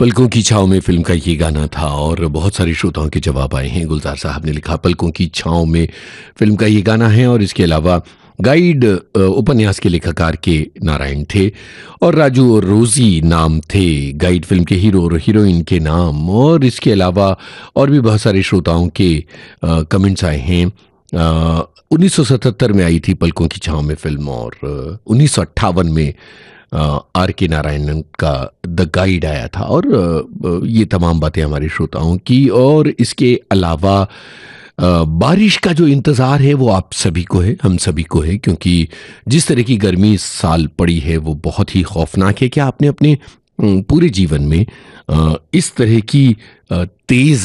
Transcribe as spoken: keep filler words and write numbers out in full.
पलकों की छाँव में फ़िल्म का ये गाना था और बहुत सारे श्रोताओं के जवाब आए हैं। गुलज़ार साहब ने लिखा पलकों की छाँव में फ़िल्म का ये गाना है और इसके अलावा गाइड अ, उपन्यास के लेखक के नारायण थे और राजू और रोज़ी नाम थे गाइड फ़िल्म के हीरो और हीरोइन के नाम। और इसके अलावा और भी बहुत सारे श्रोताओं के अ, कमेंट्स आए हैं। अ, उन्नीस सौ सतहत्तर में आई थी पलकों की छाँव में फ़िल्म और उन्नीस सौ अट्ठावन में अ, आर के नारायणन का द गाइड आया था। और अ, अ, ये तमाम बातें हमारे श्रोताओं की। और इसके अलावा अ, बारिश का जो इंतज़ार है वो आप सभी को है, हम सभी को है, क्योंकि जिस तरह की गर्मी इस साल पड़ी है वो बहुत ही खौफनाक है। क्या आपने अपने अम, पूरे जीवन में अ, इस तरह की अ, तेज़